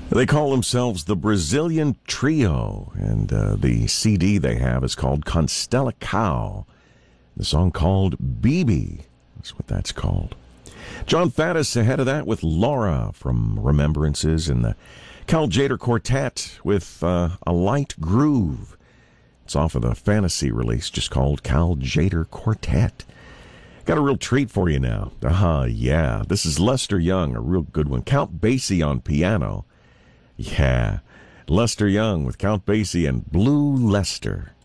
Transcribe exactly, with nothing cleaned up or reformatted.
They call themselves the Brazilian Trio, and uh, the C D they have is called Constellacao. The song called B B. That's what that's called. John Faddis ahead of that with Laura from Remembrances, and the Cal Tjader Quartet with uh, A Light Groove. It's off of the Fantasy release just called Cal Tjader Quartet. Got a real treat for you now. Ah, uh, yeah. This is Lester Young, a real good one. Count Basie on piano. Yeah. Lester Young with Count Basie and Blue Lester.